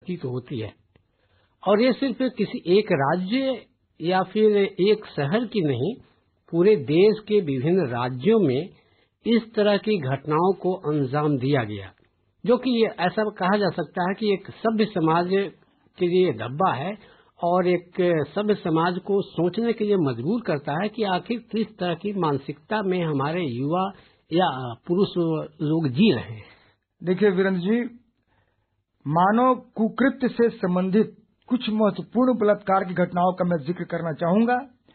प्रतीत होती है। और ये सिर्फ किसी एक राज्य या फिर एक शहर की नहीं, पूरे देश के विभिन्न राज्यों में इस तरह की घटनाओं को अंजाम दिया गया, जो कि ऐसा कहा जा सकता है कि एक सभ्य समाज के लिए धब्बा है और एक सभ्य समाज को सोचने के लिए मजबूर करता है कि आखिर किस तरह की मानसिकता में हमारे युवा या पुरुष लोग जी रहे हैं। देखिए वीरेंद्र जी, मानव कुकृत्य से संबंधित कुछ महत्वपूर्ण बलात्कार की घटनाओं का मैं जिक्र करना चाहूंगा।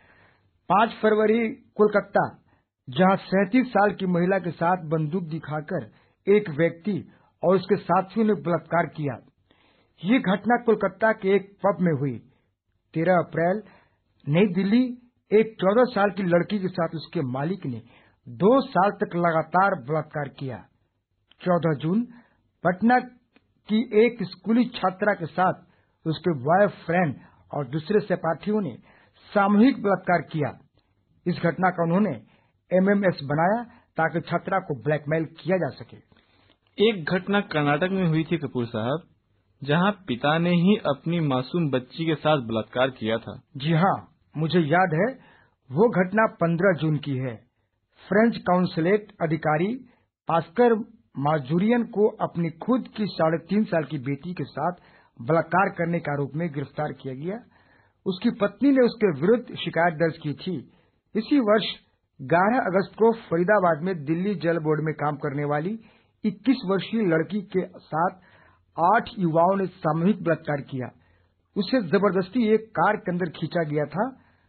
5 फरवरी कोलकाता, जहां 37 साल की महिला के साथ बंदूक दिखाकर एक व्यक्ति और उसके साथियों ने बलात्कार किया। ये घटना कोलकाता के एक पब में हुई। 13 अप्रैल नई दिल्ली, एक 14 साल की लड़की के साथ उसके मालिक ने 2 साल तक लगातार बलात्कार किया। 14 जून पटना की एक स्कूली छात्रा के साथ उसके बॉयफ्रेंड और दूसरे सहपाठियों ने सामूहिक बलात्कार किया। इस घटना का उन्होंने एमएमएस बनाया ताकि छात्रा को ब्लैकमेल किया जा सके। एक घटना कर्नाटक में हुई थी कपूर साहब, जहां पिता ने ही अपनी मासूम बच्ची के साथ बलात्कार किया था। जी हाँ, मुझे याद है। वो घटना 15 जून की है। फ्रेंच काउंसलेट अधिकारी पास्कर माजूरियन को अपनी खुद की 3.5 साल की बेटी के साथ बलात्कार करने के आरोप में गिरफ्तार किया गया। उसकी पत्नी ने उसके विरुद्ध शिकायत दर्ज की थी। इसी वर्ष 11 अगस्त को फरीदाबाद में दिल्ली जल बोर्ड में काम करने वाली 21 वर्षीय लड़की के साथ 8 युवाओं ने सामूहिक बलात्कार किया। उसे जबरदस्ती एक कार के अंदर खींचा गया था।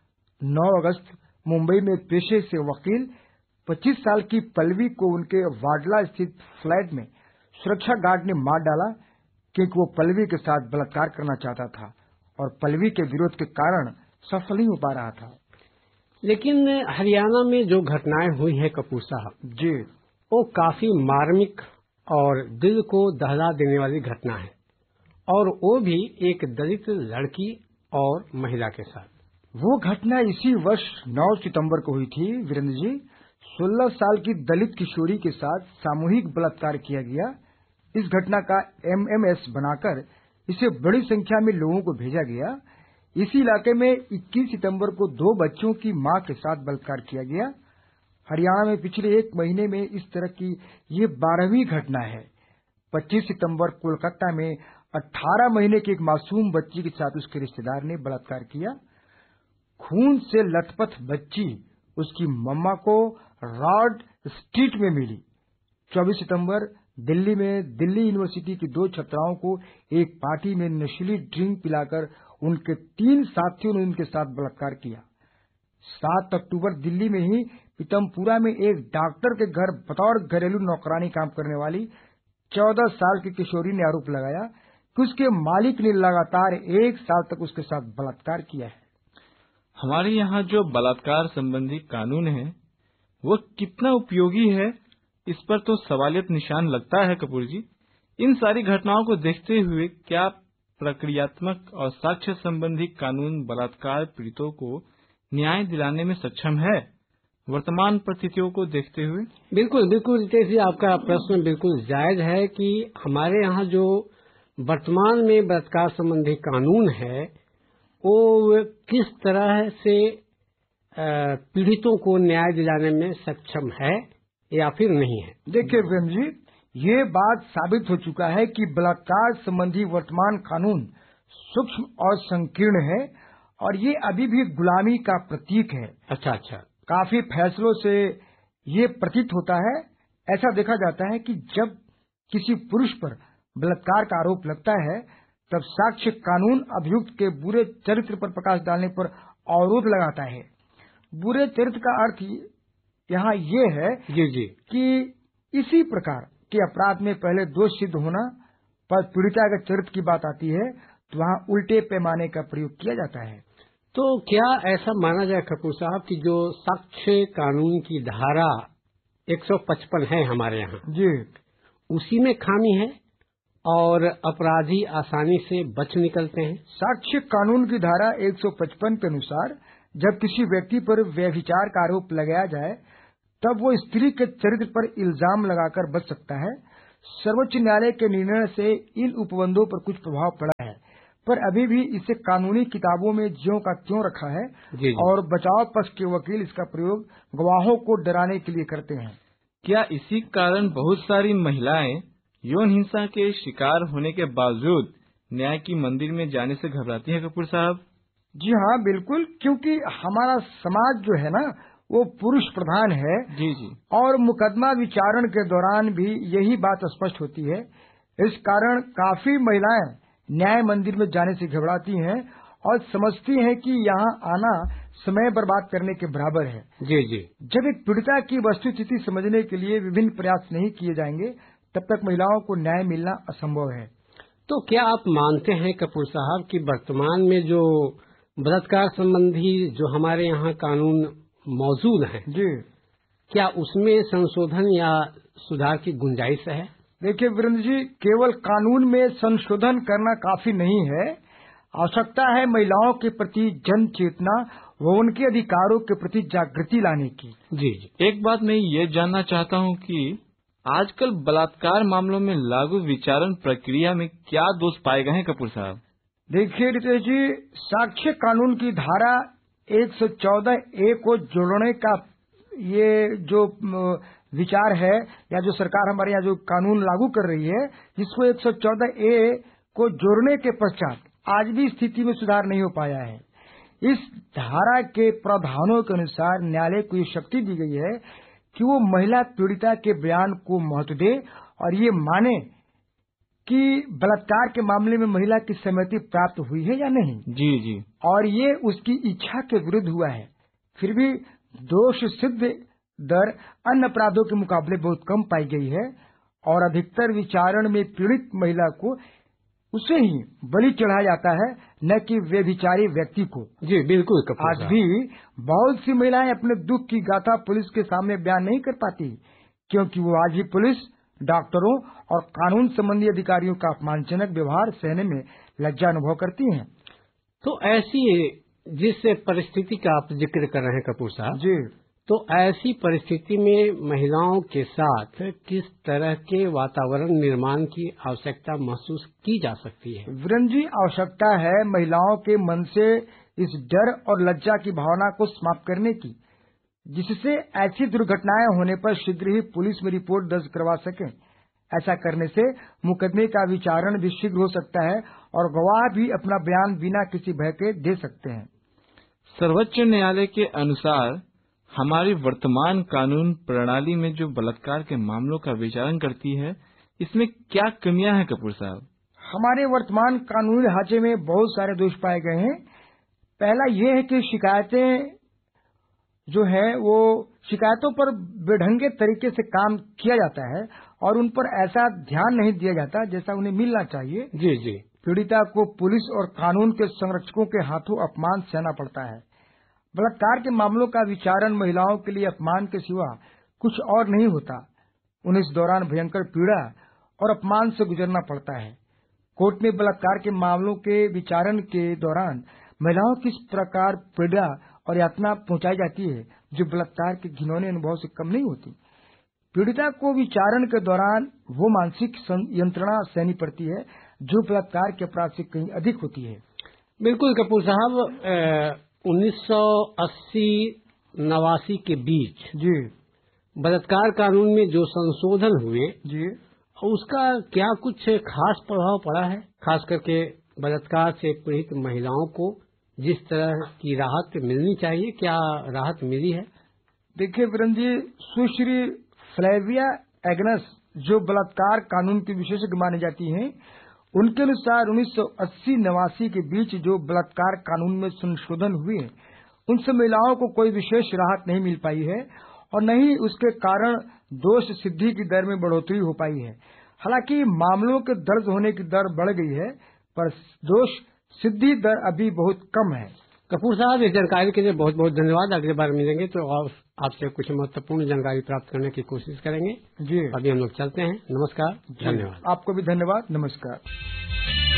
9 अगस्त मुंबई में पेशे से वकील 25 साल की पल्लवी को उनके वाडला स्थित फ्लैट में सुरक्षा गार्ड ने मार डाला, क्योंकि वो पल्लवी के साथ बलात्कार करना चाहता था और पल्लवी के विरोध के कारण सफल नहीं हो पा रहा था। लेकिन हरियाणा में जो घटनाएं हुई है कपूर साहब जी, वो काफी मार्मिक और दिल को दहला देने वाली घटना है, और वो भी एक दलित लड़की और महिला के साथ। वो घटना इसी वर्ष 9 सितंबर को हुई थी वीरेंद्र जी। 16 साल की दलित किशोरी के साथ सामूहिक बलात्कार किया गया। इस घटना का एमएमएस बनाकर इसे बड़ी संख्या में लोगों को भेजा गया। इसी इलाके में 21 सितंबर को 2 बच्चों की मां के साथ बलात्कार किया गया। हरियाणा में पिछले 1 महीने में इस तरह की ये 12वीं घटना है। 25 सितंबर कोलकाता में 18 महीने की एक मासूम बच्ची के साथ उसके रिश्तेदार ने बलात्कार किया। खून से लथपथ बच्ची उसकी मम्मा को रॉड स्ट्रीट में मिली। 24 सितंबर दिल्ली में दिल्ली यूनिवर्सिटी की 2 छात्राओं को एक पार्टी में नशीली ड्रिंक पिलाकर उनके 3 साथियों ने उनके साथ बलात्कार किया। 7 अक्टूबर दिल्ली में ही पीतमपुरा में एक डॉक्टर के घर बतौर घरेलू नौकरानी काम करने वाली 14 साल की किशोरी ने आरोप लगाया कि उसके मालिक ने लगातार 1 साल तक उसके साथ बलात्कार किया है। हमारे यहाँ जो बलात्कार संबंधी कानून है वो कितना उपयोगी है, इस पर तो सवालियत निशान लगता है कपूर जी। इन सारी घटनाओं को देखते हुए क्या प्रक्रियात्मक और साक्ष्य संबंधी कानून बलात्कार पीड़ितों को न्याय दिलाने में सक्षम है वर्तमान परिस्थितियों को देखते हुए? बिल्कुल बिल्कुल रितेश जी, आपका प्रश्न बिल्कुल जायज है कि हमारे यहाँ जो वर्तमान में बलात्कार संबंधी कानून है वो किस तरह से पीड़ितों को न्याय दिलाने में सक्षम है या फिर नहीं है। देखिए वीरेंद्र जी, ये बात साबित हो चुका है कि बलात्कार संबंधी वर्तमान कानून सूक्ष्म और संकीर्ण है और ये अभी भी गुलामी का प्रतीक है। अच्छा, काफी फैसलों से ये प्रतीत होता है। ऐसा देखा जाता है कि जब किसी पुरुष पर बलात्कार का आरोप लगता है तब साक्ष्य कानून अभियुक्त के बुरे चरित्र पर प्रकाश डालने पर अवरोध लगाता है। बुरे चरित्र का अर्थ यहाँ ये है जी कि इसी प्रकार के अपराध में पहले दोष सिद्ध होना पर पीड़िता के चरित्र की बात आती है तो वहाँ उल्टे पैमाने का प्रयोग किया जाता है। तो क्या ऐसा माना जाए कपूर साहब कि जो साक्ष्य कानून की धारा 155 है हमारे यहाँ जी, उसी में खामी है और अपराधी आसानी से बच निकलते हैं? साक्ष्य कानून की धारा 155 के अनुसार जब किसी व्यक्ति पर व्यभिचार का आरोप लगाया जाए तब वो स्त्री के चरित्र पर इल्जाम लगाकर बच सकता है। सर्वोच्च न्यायालय के निर्णय से इन उपबंधों पर कुछ प्रभाव पड़ा है। पर अभी भी इसे कानूनी किताबों में ज्यों का त्यों रखा है। जी। और बचाव पक्ष के वकील इसका प्रयोग गवाहों को डराने के लिए करते हैं। क्या इसी कारण बहुत सारी महिलाएं यौन हिंसा के शिकार होने के बावजूद न्याय की मंदिर में जाने से घबराती हैं कपूर साहब? जी हाँ, बिल्कुल, क्योंकि हमारा समाज जो है ना वो पुरुष प्रधान है। जी जी। और मुकदमा विचारण के दौरान भी यही बात स्पष्ट होती है। इस कारण काफी महिलाएं न्याय मंदिर में जाने से घबराती हैं और समझती हैं कि यहाँ आना समय बर्बाद करने के बराबर है। जी जी। जब एक पीड़िता की वस्तुस्थिति समझने के लिए विभिन्न प्रयास नहीं किए जाएंगे तब तक महिलाओं को न्याय मिलना असंभव है। तो क्या आप मानते हैं कपूर साहब कि वर्तमान में जो बलात्कार संबंधी जो हमारे यहाँ कानून मौजूद हैं, जी, क्या उसमें संशोधन या सुधार की गुंजाइश है? देखिए वीरेंद्र जी, केवल कानून में संशोधन करना काफी नहीं है। आवश्यकता है महिलाओं के प्रति जन चेतना व उनके अधिकारों के प्रति जागृति लाने की। जी जी। एक बात मैं ये जानना चाहता हूँ कि आजकल बलात्कार मामलों में लागू विचारण प्रक्रिया में क्या दोष पाए गए हैं कपूर साहब? देखिए रितेश जी, साक्ष्य कानून की धारा 114A को जोड़ने का ये जो विचार है या जो सरकार हमारे यहाँ जो कानून लागू कर रही है, जिसको 114A को जोड़ने के पश्चात आज भी स्थिति में सुधार नहीं हो पाया है। इस धारा के प्रावधानों के अनुसार न्यायालय को ये शक्ति दी गई है कि वो महिला पीड़िता के बयान को महत्व दे और ये माने कि बलात्कार के मामले में महिला की सहमति प्राप्त हुई है या नहीं। जी जी। और ये उसकी इच्छा के विरुद्ध हुआ है। फिर भी दोष सिद्ध दर अन्य अपराधों के मुकाबले बहुत कम पाई गई है और अधिकतर विचारण में पीड़ित महिला को उसे ही बलि चढ़ाया जाता है, न कि व्यभिचारी व्यक्ति को। जी बिल्कुल कपूर आज साहब। भी बहुत सी महिलाएं अपने दुख की गाथा पुलिस के सामने बयान नहीं कर पाती, क्योंकि वो आज भी पुलिस, डॉक्टरों और कानून संबंधी अधिकारियों का अपमानजनक व्यवहार सहने में लज्जा अनुभव करती हैं। तो ऐसी जिस परिस्थिति का आप जिक्र कर रहे हैं कपूर साहब जी, तो ऐसी परिस्थिति में महिलाओं के साथ किस तरह के वातावरण निर्माण की आवश्यकता महसूस की जा सकती है? वीरेंद्र जी, आवश्यकता है महिलाओं के मन से इस डर और लज्जा की भावना को समाप्त करने की, जिससे ऐसी दुर्घटनाएं होने पर शीघ्र ही पुलिस में रिपोर्ट दर्ज करवा सकें। ऐसा करने से मुकदमे का विचारण भी शीघ्र हो सकता है और गवाह भी अपना बयान बिना किसी भय के दे सकते हैं। सर्वोच्च न्यायालय के अनुसार हमारी वर्तमान कानून प्रणाली में जो बलात्कार के मामलों का विचारण करती है, इसमें क्या कमियां हैं कपूर साहब? हमारे वर्तमान कानूनी ढांचे में बहुत सारे दोष पाए गए हैं। पहला ये है कि शिकायतें जो है वो शिकायतों पर बेढंगे तरीके से काम किया जाता है और उन पर ऐसा ध्यान नहीं दिया जाता जैसा उन्हें मिलना चाहिए। जी जी। पीड़िता को पुलिस और कानून के संरक्षकों के हाथों अपमान सहना पड़ता है। बलात्कार के मामलों का विचारण महिलाओं के लिए अपमान के सिवा कुछ और नहीं होता। उन्हें इस दौरान भयंकर पीड़ा और अपमान से गुजरना पड़ता है। कोर्ट में बलात्कार के मामलों के विचारण के दौरान महिलाओं किस प्रकार पीड़ा और यातना पहुंचाई जाती है, जो बलात्कार के घिनौने अनुभव से कम नहीं होती। पीड़िता को विचारण के दौरान वो मानसिक यंत्रणा सहनी पड़ती है जो बलात्कार के अपराध से कहीं अधिक होती है। बिल्कुल कपूर साहब, 1980-89 के बीच जी बलात्कार कानून में जो संशोधन हुए जी, उसका क्या कुछ खास प्रभाव पड़ा है? खास करके बलात्कार से पीड़ित महिलाओं को जिस तरह की राहत मिलनी चाहिए, क्या राहत मिली है? देखिए वीरेंद्र जी, सुश्री फ्लेविया एग्नेस जो बलात्कार कानून की विशेषज्ञ मानी जाती हैं, उनके अनुसार 1980-89 के बीच जो बलात्कार कानून में संशोधन हुए उनसे महिलाओं को कोई विशेष राहत नहीं मिल पाई है और न ही उसके कारण दोष सिद्धि की दर में बढ़ोतरी हो पाई है। हालांकि मामलों के दर्ज होने की दर बढ़ गई है, पर दोष सिद्धि दर अभी बहुत कम है। कपूर साहब, इस जानकारी के लिए बहुत बहुत धन्यवाद। अगली बार मिलेंगे तो आपसे कुछ महत्वपूर्ण जानकारी प्राप्त करने की कोशिश करेंगे। जी, अभी हम लोग चलते हैं। नमस्कार, धन्यवाद। आपको भी धन्यवाद। नमस्कार।